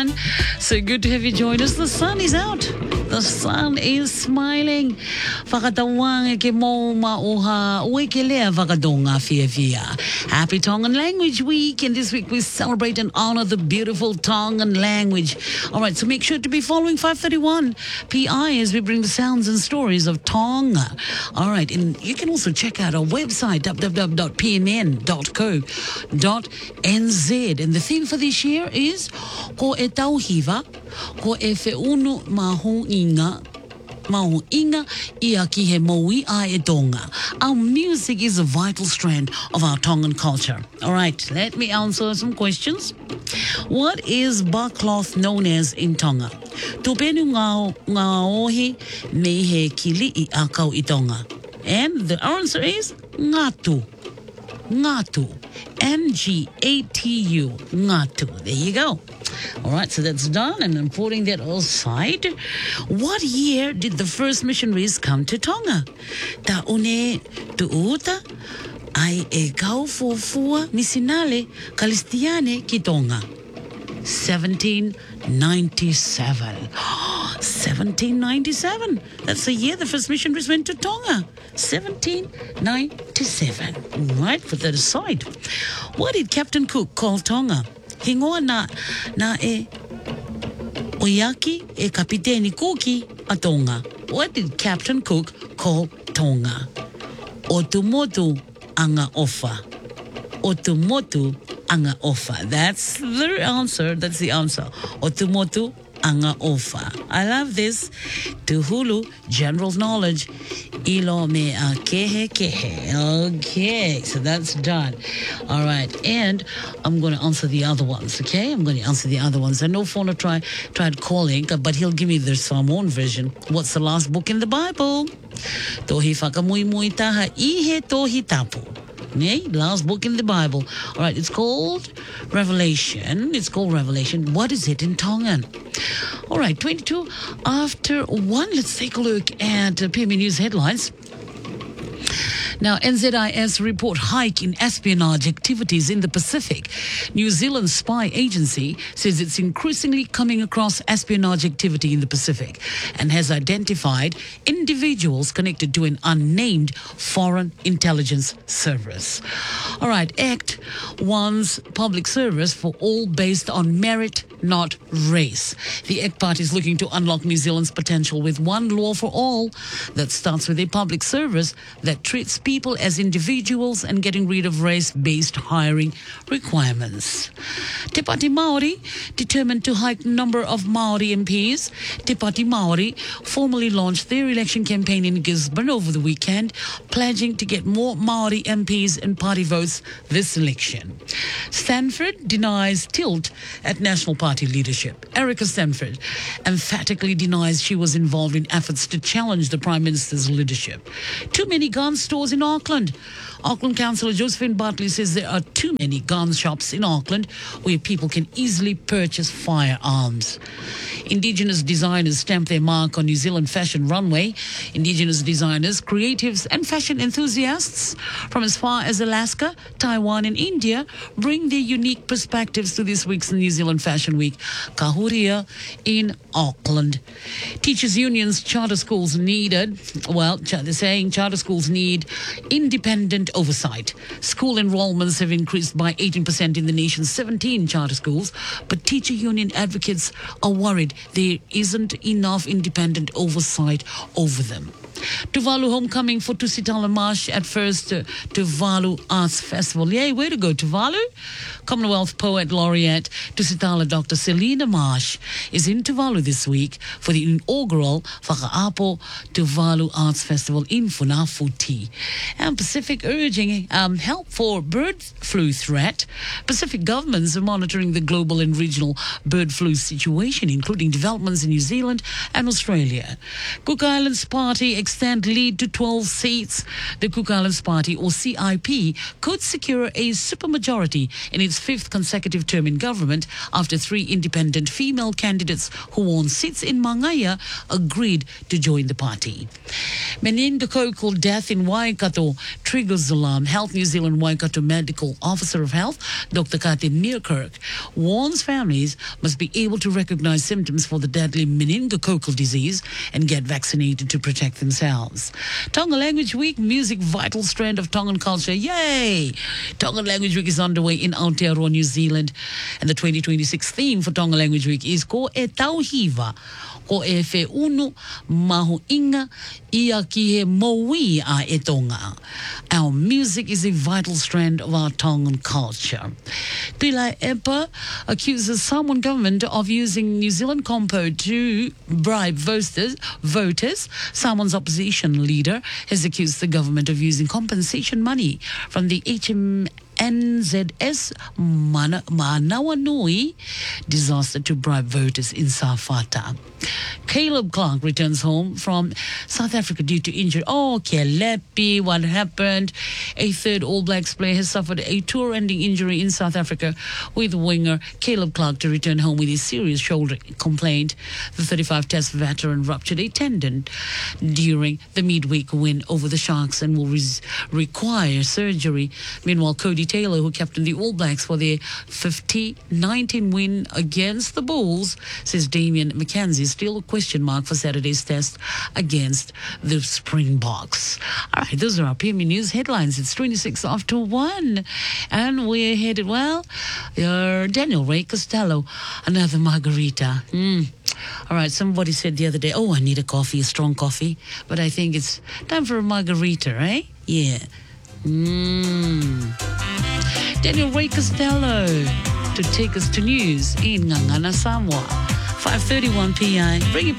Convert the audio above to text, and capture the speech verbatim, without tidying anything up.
So good to have you join us. The sun is out. The sun is smiling. Whakatawang e ke mo mauha ue ke lea whakadonga fia fia. Happy Tongan Language Week, and this week we celebrate and honor the beautiful Tongan language. All right, so make sure to be following five thirty-one P I as we bring the sounds and stories of Tonga. All right, and you can also check out our website, w w w dot p m n dot co dot n z. And the theme for this year is Ko e tauhiwa, ko e whiunu maho inga, maho inga ia ki he moui a e tonga. Our music is a vital strand of our Tongan culture. All right, let me answer some questions. What is barcloth known as in Tonga? Tupenu ngā, ngā ohi me he kili I akau I Tonga. And the answer is ngatu. Ngatu. N G A T U. Ngatu. There you go. All right, so that's done, and I'm putting that aside. What year did the first missionaries come to Tonga? Ta une tuuta ai e kau fofua misinale kalistiane ki Tonga. seventeen ninety-seven. seventeen ninety-seven. That's the year the first missionaries went to Tonga. seventeen ninety-seven. All right, put that aside. What did Captain Cook call Tonga? Hingoa na, na e Oyaki e Kapiteni Kuki a Tonga. What did Captain Cook call Tonga? Otumotu anga ofa. Otumotu anga ofa. That's the answer. That's the answer. Otumotu anga ofa. I love this. Tuhulu, general knowledge. Ilo me a kehe kehe. Okay, so that's done. All right, and I'm going to answer the other ones, okay? I'm going to answer the other ones. I know Fauna tried, tried calling, but he'll give me the Samoan version. What's the last book in the Bible? Tohi whakamui mui taha ihe tohi tapu. Okay, last book in the Bible. All right, it's called Revelation. It's called Revelation. What is it in Tongan? All right, twenty-two after one. Let's take a look at uh, P M E News headlines. Now, N Z I S report hike in espionage activities in the Pacific. New Zealand's spy agency says it's increasingly coming across espionage activity in the Pacific and has identified individuals connected to an unnamed foreign intelligence service. All right, ACT wants public service for all based on merit, not race. The ACT Party is looking to unlock New Zealand's potential with one law for all that starts with a public service that treats people as individuals and getting rid of race-based hiring requirements. Te Pāti Māori determined to hike number of Māori M Ps. Te Pāti Māori formally launched their election campaign in Gisborne over the weekend, pledging to get more Māori M Ps and party votes this election. Stanford denies tilt at National Party leadership. Erica Stanford emphatically denies she was involved in efforts to challenge the Prime Minister's leadership. Too many gun stores in Auckland. Auckland Councillor Josephine Bartley says there are too many gun shops in Auckland where people can easily purchase firearms. Indigenous designers stamp their mark on New Zealand fashion runway. Indigenous designers, creatives and fashion enthusiasts from as far as Alaska, Taiwan and India bring their unique perspectives to this week's New Zealand Fashion Week, Kahuria in Auckland. Teachers' unions, charter schools needed, well, they're saying charter schools need independent oversight. School enrollments have increased by eighteen percent in the nation's seventeen charter schools, but teacher union advocates are worried there isn't enough independent oversight over them. Tuvalu homecoming for Tusitala Marsh at first uh, Tuvalu Arts Festival. Yay, way to go, Tuvalu. Commonwealth Poet Laureate Tusitala Doctor Selina Marsh is in Tuvalu this week for the inaugural Whakaapo Tuvalu Arts Festival in Funafuti. And Pacific urging um, help for bird flu threat. Pacific governments are monitoring the global and regional bird flu situation, including developments in New Zealand and Australia. Cook Islands Party extend lead to twelve seats. The Cook Islands Party, or C I P, could secure a supermajority in its fifth consecutive term in government after three independent female candidates who won seats in Mangaya agreed to join the party. Meningococcal death in Waikato triggers alarm. Health New Zealand Waikato Medical Officer of Health, Doctor Kati Nearkirk, warns families must be able to recognize symptoms for the deadly meningococcal disease and get vaccinated to protect themselves. Tonga Language Week, music vital strand of Tongan culture. Yay! Tongan Language Week is underway in Aotearoa, New Zealand, and the twenty twenty-six theme for Tonga Language Week is Ko e tauhiva, ko e whe unu mahu inga ia ki he moui a e tonga. Our music is a vital strand of our Tongan culture. Pila Epa accuses Samoan government of using New Zealand Compo to bribe voters. voters. Samoan's opposition leader has accused the government of using compensation money from the H M N Z S Mana, Manawanui disaster to bribe voters in Safata. Caleb Clark returns home from South Africa due to injury. Oh, Kelepi, what happened? A third All Blacks player has suffered a tour-ending injury in South Africa, with winger Caleb Clark to return home with a serious shoulder complaint. The thirty-five Test veteran ruptured a tendon during the midweek win over the Sharks and will res- require surgery. Meanwhile, Cody Taylor, who captained the All Blacks for their fifty nineteen win against the Bulls, says Damian McKenzie is still a question mark for Saturday's test against the Springboks. All right, those are our P M E News headlines. It's twenty-six after one, and we're headed, well, uh, Daniel Ray Costello, another margarita. Mm. All right, somebody said the other day, oh, I need a coffee, a strong coffee, but I think it's time for a margarita, right? Yeah. Mmm. Daniel Ray Costello to take us to news in Ngangana, Samoa. five thirty-one P I. Bring it